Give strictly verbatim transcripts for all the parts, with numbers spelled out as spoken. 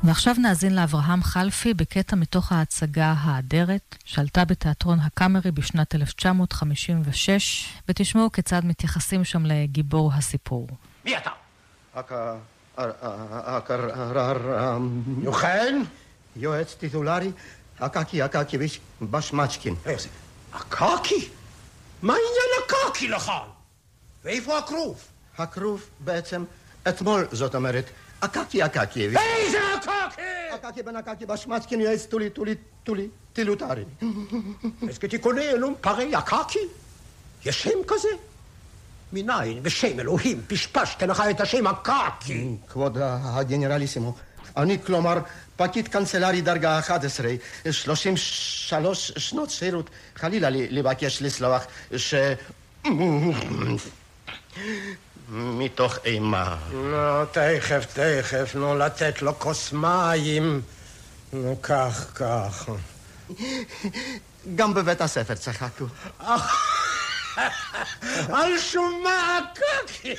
ועכשיו נאזין לאברהם חלפי בקטע מתוך ההצגה האדרת, שעלתה בתיאטרון הקאמרי בשנת אלף תשע מאות חמישים ושש, ותשמעו כיצד מתייחסים שם לגיבור הסיפור. מי אתה? אקר... אקר... יוחן? יועץ טיטולרי, אקקי אקקיביץ' בשמצ'קין. איזה? אקקי? מה עניין אקקי לך? ואיפה הכרוב? הכרוב בעצם אתמול, זאת אומרת, אקקי אקקיביץ'. איזה אקקי? אקקי בן אקקי בשמצ'קין יועץ טולי טולי טולי טילוטרי. אז כתיקוני אלום פרי אקקי? יש שם כזה? מניין בשם אלוהים פשפשת לך את השם אקקי? כבוד הגנרליסימו, אני כלומר פקיד קנצלרי דרגה אחת עשרה, שלושים ושלוש שנות שירות, חלילה לבקש לסלוח ש... מתוך אימה. נו, תכף, תכף, נו, לתת לו כוס מים. נו, כך, כך. גם בבית הספר צחקו. על שום מה אקקי?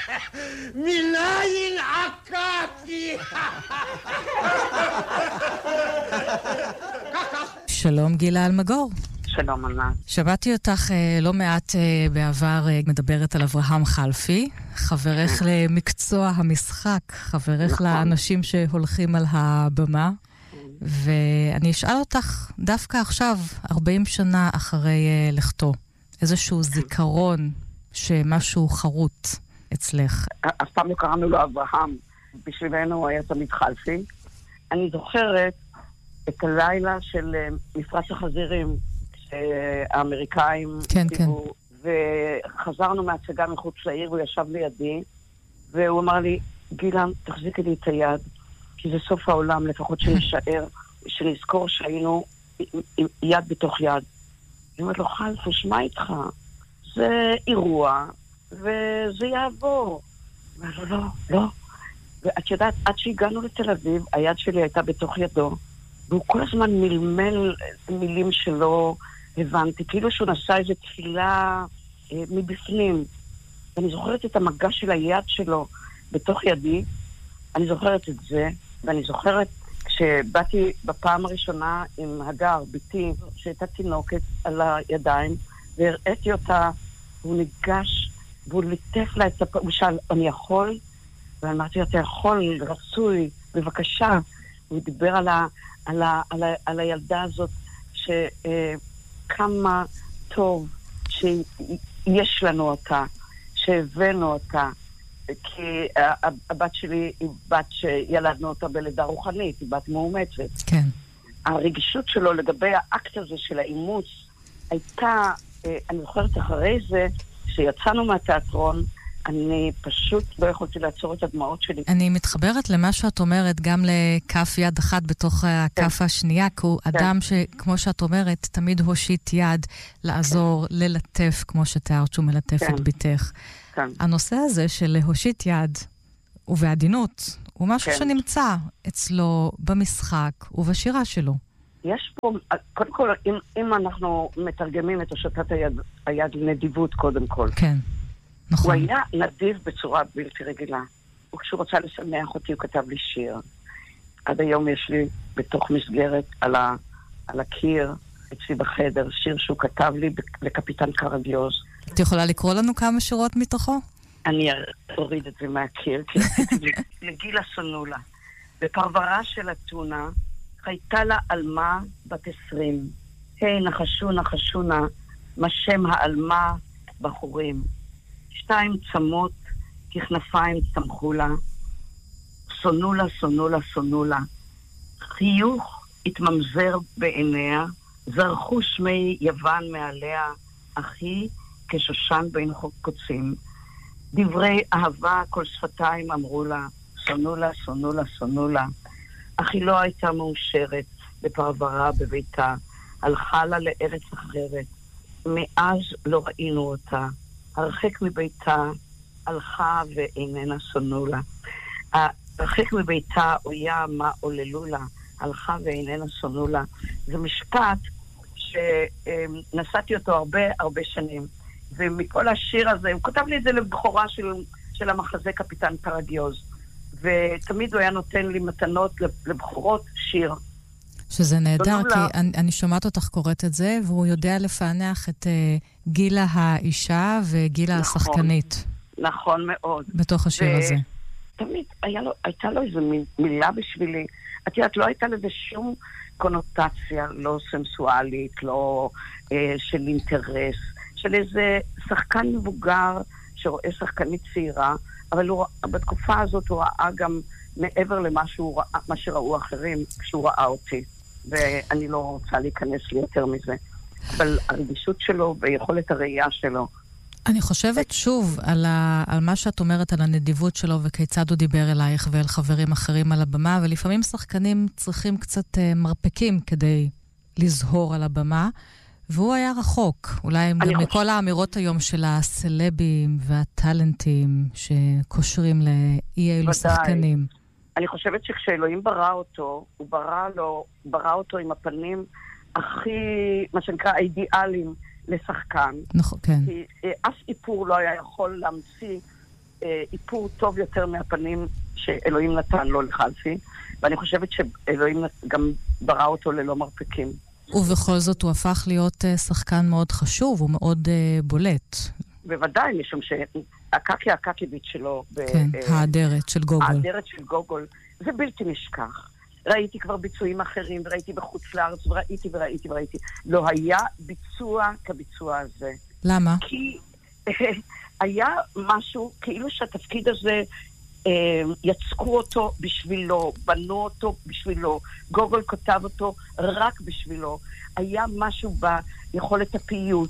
מניין אקקי? שלום גילה אלמגור. שלום ענת. שמעתי אותך אה, לא מעט אה, בעבר אה, מדברת על אברהם חלפי, חברך למקצוע המשחק, חברך נכון. לאנשים שהולכים על הבמה, ואני אשאל אותך דווקא עכשיו, ארבעים שנה אחרי אה, לכתו, איזשהו זיכרון שמשהו חרוט אצלך. אף פעם לא קראנו לו אברהם, בשבילנו הוא היה תמיד חלפי. אני זוכרת את הלילה של מפרש החזירים, שהאמריקאים כן, דיבו, כן. וחזרנו מהצגה מחוץ לעיר, הוא ישב לידי, והוא אמר לי, גילה, תחזיקי לי את היד, כי זה סוף העולם, לפחות שנשאר, שנזכור שהיינו עם יד בתוך יד. אני אומרת לו, חלפי, שמה איתך? זה אירוע, וזה יעבור. הוא אומר לו, לא, לא. ואת יודעת, עד שהגענו לתל אביב, היד שלי הייתה בתוך ידו, והוא כל הזמן מלמל מילים שלא הבנתי, כאילו שהוא נשא איזו תפילה אה, מבפנים. ואני זוכרת את המגע של היד שלו בתוך ידי, אני זוכרת את זה, ואני זוכרת כשבאתי בפעם הראשונה עם הגר, ביתי, שהייתה תינוקת על הידיים, והראיתי אותה, והוא ניגש, והוא ליטף לה את הפ... הוא שאל, אני יכול? ואמרתי, אתה יכול, רצוי, בבקשה. הוא דיבר על, ה... על, ה... על, ה... על הילדה הזאת, שכמה טוב שיש לנו אותה, שהבאנו אותה, כי הבת שלי היא בת שילדנו אותה בלידה רוחנית, היא בת מאומצת. כן. הרגישות שלו לגבי האקט הזה של האימוץ הייתה, אני זוכרת אחרי זה, שיצאנו מהתיאטרון, אני פשוט לא יכולתי לעצור את הדמעות שלי. אני מתחברת למה שאת אומרת, גם לכף יד אחת בתוך הכף השנייה, כי הוא אדם שכמו שאת אומרת, תמיד הושיט יד לעזור, ללטף, כמו שתיארת שהוא מלטף את ביתך. הנושא הזה של להושיט יד ובעדינות, הוא משהו שנמצא אצלו במשחק ובשירה שלו. יש פה, קודם כל, אם, אם אנחנו מתרגמים את הושטת היד, היד לנדיבות קודם כל. כן, נכון. הוא היה נדיב בצורה בלתי רגילה. וכשהוא רצה לשמח אותי, הוא כתב לי שיר. עד היום יש לי בתוך מסגרת על, ה, על הקיר, אצלי בחדר, שיר שהוא כתב לי לקפיטן קרדיוז. את יכולה לקרוא לנו כמה שורות מתוכו? אני אוריד את זה מהקיר, כי רציתי לגילה סונולה. בפרברה של אתונה, חייתה לה אלמה בת עשרים. היי, נחשו, נחשו נא, מה שם האלמה בחורים. שתיים צמות, ככנפיים צמחו לה. סונולה, סונולה, סונולה. חיוך התממזר בעיניה, זרחו שמי יוון מעליה, אחי כשושן בין קוצים. דברי אהבה כל שפתיים אמרו לה, סונולה, סונולה, סונולה. אך היא לא הייתה מאושרת בפרברה בביתה, הלכה לה לארץ אחרת. מאז לא ראינו אותה. הרחק מביתה הלכה ואיננה סונולה. הרחק מביתה אויה מה עוללו לה, הלכה ואיננה סונולה. זה משפט שנסעתי אותו הרבה הרבה שנים. ומכל השיר הזה, הוא כותב לי את זה לבחורה של, של המחזה קפיטן קרדיוז. ותמיד הוא היה נותן לי מתנות לבחורות שיר. שזה נהדר, כי לה... אני, אני שומעת אותך קוראת את זה, והוא יודע לפענח את uh, גילה האישה וגילה נכון, השחקנית. נכון מאוד. בתוך השיר ו... הזה. תמיד היה לו, הייתה לו איזו מילה בשבילי. את יודעת, לא הייתה לזה שום קונוטציה, לא סנסואלית, לא אה, של אינטרס, של איזה שחקן מבוגר שרואה שחקנית צעירה, אבל הוא, בתקופה הזאת הוא ראה גם מעבר למה שהוא ראה, מה שראו אחרים כשהוא ראה אותי. ואני לא רוצה להיכנס לי יותר מזה. אבל הרגישות שלו ויכולת הראייה שלו. אני חושבת שוב על, ה, על מה שאת אומרת על הנדיבות שלו וכיצד הוא דיבר אלייך ואל חברים אחרים על הבמה, ולפעמים שחקנים צריכים קצת uh, מרפקים כדי לזהור על הבמה, והוא היה רחוק. אולי גם חושב... מכל האמירות היום של הסלבים והטלנטים שקושרים לאי אלו שחקנים. אני חושבת שכשאלוהים ברא אותו, הוא ברא לו, ברא אותו עם הפנים הכי, מה שנקרא, האידיאליים לשחקן. נכון, כן. כי אף איפור לא היה יכול להמציא איפור טוב יותר מהפנים שאלוהים נתן לו לחלפי, ואני חושבת שאלוהים גם ברא אותו ללא מרפקים. ובכל זאת הוא הפך להיות שחקן מאוד חשוב, הוא מאוד בולט. בוודאי, משום שהקקי הקקיביץ' שלו... כן, האדרת של גוגול. האדרת של גוגול, זה בלתי נשכח. ראיתי כבר ביצועים אחרים, וראיתי בחוץ לארץ, וראיתי וראיתי וראיתי. לא היה ביצוע כביצוע הזה. למה? כי היה משהו, כאילו שהתפקיד הזה, יצקו אותו בשבילו, בנו אותו בשבילו, גוגול כותב אותו רק בשבילו. היה משהו ביכולת הפיוט,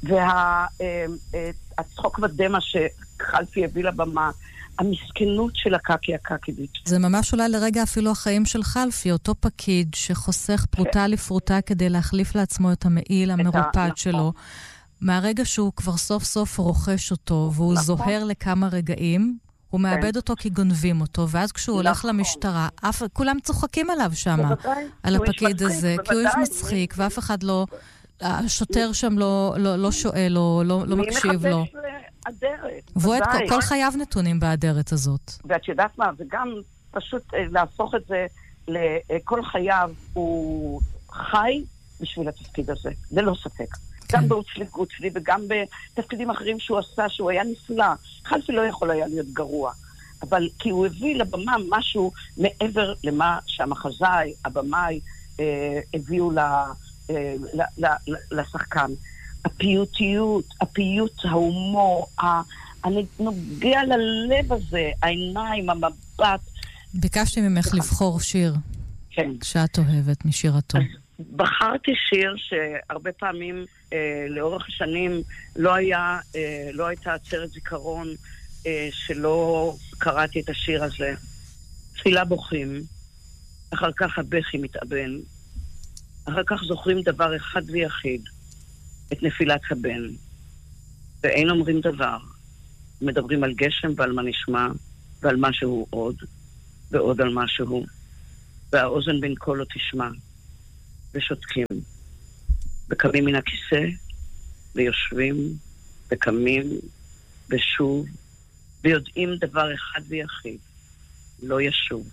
והצחוק ודמה שחלפי הביא לבמה, המסכנות של הקקי הקקיביץ'. זה ממש אולי לרגע אפילו החיים של חלפי, אותו פקיד שחוסך פרוטה לפרוטה כדי להחליף לעצמו את המעיל המרופד שלו. מהרגע שהוא כבר סוף סוף רוכש אותו, והוא זוהר לכמה רגעים, הוא מאבד אותו כי גונבים אותו, ואז כשהוא הולך למשטרה, כולם צוחקים עליו שם, על הפקיד הזה, כי הוא איש מצחיק, ואף אחד לא, השוטר שם לא שואל לו, לא מקשיב לו. והוא את כל חייו נתונים באדרת הזאת. ואת יודעת מה, וגם פשוט להפוך את זה לכל חייו, הוא חי בשביל התפקיד הזה, זה לא ספק. גם באוצלי גוצלי וגם בתפקידים אחרים שהוא עשה, שהוא היה נפלא. חלפי לא יכול היה להיות גרוע. אבל כי הוא הביא לבמה משהו מעבר למה שהמחזאי, הבמאי, אה, הביאו ל, אה, ל, ל, ל, לשחקן. הפיוטיות, הפיוט, ההומור, הנוגע ללב הזה, העיניים, המבט. ביקשתי ממך לבחור שיר. כן. שאת אוהבת משירתו. בחרתי שיר שהרבה פעמים אה, לאורך השנים לא היה, אה, לא הייתה עצרת זיכרון אה, שלא קראתי את השיר הזה. תפילה בוכים, אחר כך הבכי מתאבן, אחר כך זוכרים דבר אחד ויחיד, את נפילת הבן. ואין אומרים דבר, מדברים על גשם ועל מה נשמע, ועל משהו עוד, ועוד על משהו, והאוזן בין כל לא תשמע. ושותקים, וקמים מן הכיסא, ויושבים, וקמים, ושוב, ויודעים דבר אחד ויחיד, לא ישוב.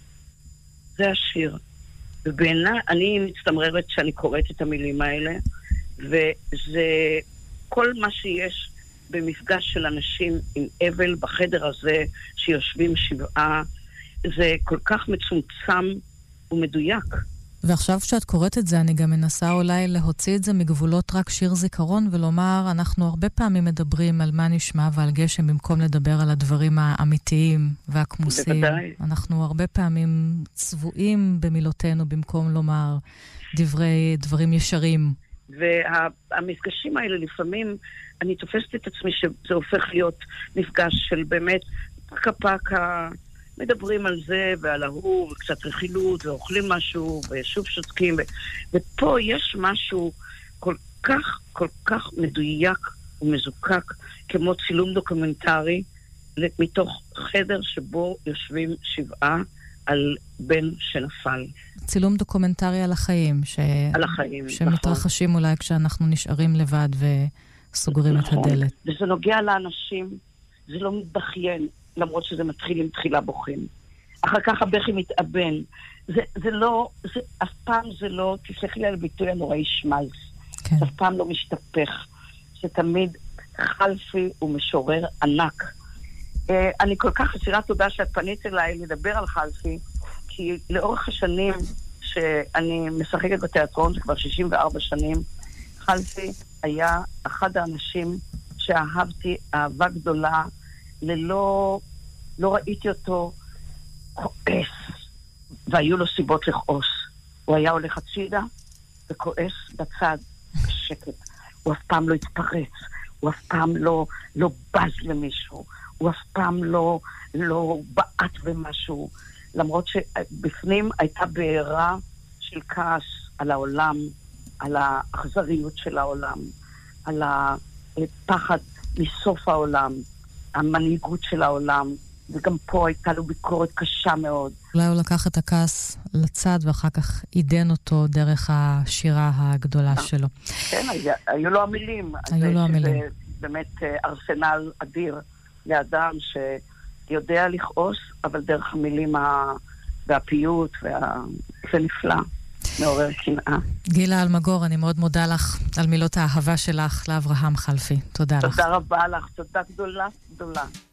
זה השיר. ובעיניי, אני מצטמררת שאני קוראת את המילים האלה, וזה כל מה שיש במפגש של אנשים עם אבל בחדר הזה, שיושבים שבעה, זה כל כך מצומצם ומדויק. ועכשיו כשאת קוראת את זה, אני גם מנסה אולי להוציא את זה מגבולות רק שיר זיכרון, ולומר, אנחנו הרבה פעמים מדברים על מה נשמע ועל גשם, במקום לדבר על הדברים האמיתיים והכמוסים. בוודאי. אנחנו הרבה פעמים צבועים במילותינו, במקום לומר דברי, דברים ישרים. והמפגשים האלה לפעמים, אני תופסת את עצמי שזה הופך להיות מפגש של באמת פקה פקה, מדברים על זה ועל ההוא, וקצת רכילות, ואוכלים משהו, ושוב שותקים, ו... ופה יש משהו כל כך, כל כך מדויק ומזוקק, כמו צילום דוקומנטרי, מתוך חדר שבו יושבים שבעה על בן שנפל. צילום דוקומנטרי על החיים, ש... על החיים, שמתרחשים נכון. אולי כשאנחנו נשארים לבד וסוגרים נכון. את הדלת. וזה נוגע לאנשים, זה לא מתבכיין, למרות שזה מתחיל עם תחילה בוכים. אחר כך הבכי מתאבן. זה, זה לא, זה, אף פעם זה לא, תסלחי לי על ביטוי הנוראי שמלס. כן. אף פעם לא משתפך. שתמיד חלפי הוא משורר ענק. Uh, אני כל כך אסירת תודה שאת פנית אליי לדבר על חלפי, כי לאורך השנים שאני משחקת בתיאטרון, זה כבר שישים וארבע שנים, חלפי היה אחד האנשים שאהבתי אהבה גדולה, ללא, לא ראיתי אותו כועס, והיו לו סיבות לכעוס. הוא היה הולך הצידה וכועס בצד בשקט. הוא אף פעם לא התפרץ, הוא אף פעם לא, לא בז למישהו, הוא אף פעם לא, לא בעט במשהו, למרות שבפנים הייתה בעירה של כעס על העולם, על האכזריות של העולם, על הפחד מסוף העולם, המנהיגות של העולם, וגם פה הייתה לו ביקורת קשה מאוד. אולי הוא לקח את הכעס לצד ואחר כך עידן אותו דרך השירה הגדולה שלו. כן, היו לו המילים. היו לו המילים. זה באמת ארסנל אדיר לאדם שיודע לכעוס, אבל דרך המילים והפיוט, זה נפלא, מעורר קנאה. גילה אלמגור, אני מאוד מודה לך על מילות האהבה שלך לאברהם חלפי. תודה לך. תודה רבה לך, תודה גדולה, גדולה.